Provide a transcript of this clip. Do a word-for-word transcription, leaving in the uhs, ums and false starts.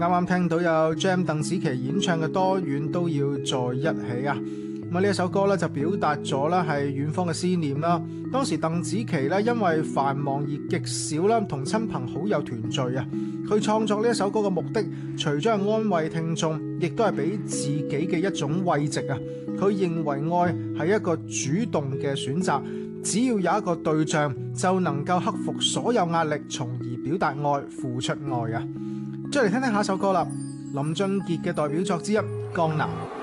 啱啱聽到有 Jam 鄧紫棋演唱嘅多遠都要在一起啊！咁啊呢一首歌咧就表達咗咧係遠方嘅思念啦。當時鄧紫棋咧因為繁忙而極少啦同親朋好友團聚啊。佢創作呢一首歌嘅目的，除咗係安慰聽眾，亦都係俾自己嘅一種慰藉啊。佢認為愛係一個主動嘅選擇，只要有一個對象，就能夠克服所有壓力，從而表達愛、付出愛啊！再嚟聽聽下一首歌啦，林俊傑嘅代表作之一《江南》。